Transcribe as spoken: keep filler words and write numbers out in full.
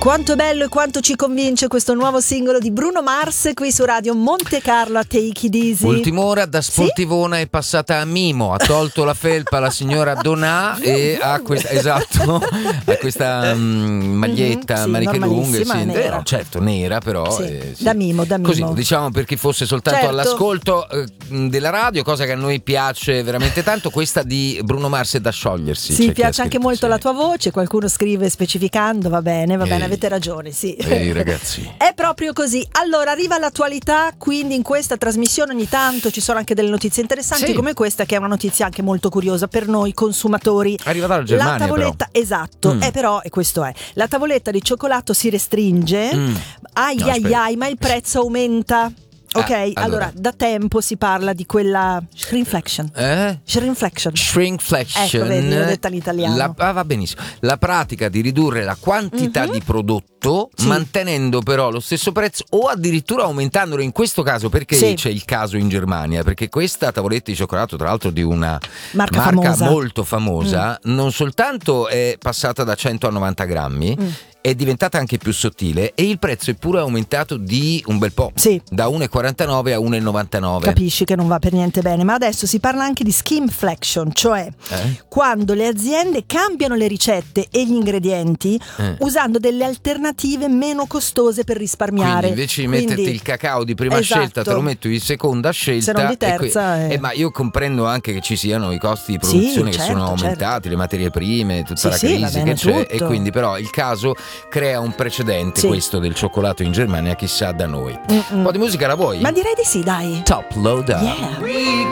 Quanto è bello e quanto ci convince questo nuovo singolo di Bruno Mars qui su Radio Monte Carlo a Take It Easy. Ultim'ora da sportivona, sì? È passata a mimo, ha tolto la felpa alla signora Donà e ha questa, esatto, ha questa um, maglietta, mm-hmm, sì, maniche lunghe, sì, nera. Eh, no, certo, nera però. Sì, eh, sì. Da mimo, da mimo. Così, diciamo per chi fosse soltanto certo. all'ascolto eh, della radio, cosa che a noi piace veramente tanto, questa di Bruno Mars è da sciogliersi. Sì, cioè, piace anche scritto, molto sì. la tua voce, qualcuno scrive specificando, va bene, va Ehi. bene, avete ragione, sì. Ehi ragazzi. È proprio così. Allora arriva l'attualità, quindi in questa trasmissione ogni tanto ci sono anche delle notizie interessanti, sì. come questa che è una notizia anche molto curiosa per noi consumatori. Arriva dalla Germania, la tavoletta, però. esatto, Mm. eh, però e questo è. La tavoletta di cioccolato si restringe. Mm. Ai No, ai aspetta. ai, ma il prezzo aumenta. Ok, Ah, allora. allora da tempo si parla di quella shrinkflation. Eh? Shrinkflation. Shrinkflation. Ecco, vedi, l'ho detta in italiano. La, ah, va benissimo. La pratica di ridurre la quantità Mm-hmm. di prodotto, sì. mantenendo però lo stesso prezzo o addirittura aumentandolo. In questo caso, perché sì. c'è il caso in Germania? Perché questa tavoletta di cioccolato, tra l'altro di una marca, marca famosa. molto famosa, mm. non soltanto è passata da cento a novanta grammi, mm. è diventata anche più sottile e il prezzo è pure aumentato di un bel po', sì. da uno virgola quarantanove a uno virgola novantanove. Capisci che non va per niente bene, ma adesso si parla anche di skimflation, cioè eh? quando le aziende cambiano le ricette e gli ingredienti eh. usando delle alternative meno costose per risparmiare. Quindi invece di Quindi, metterti il cacao di prima esatto. scelta te lo metto di seconda scelta, se non di terza. E qui, è... eh, ma io comprendo anche che ci siano i costi di produzione sì, che certo, sono aumentati, certo. le materie prime, tutta sì, la sì, crisi bene, che c'è, tutto. e quindi però il caso crea un precedente, sì. questo del cioccolato in Germania, chissà da noi. Mm-mm. Un po' di musica la vuoi? Ma direi di sì, dai. Top Load Up. Yeah.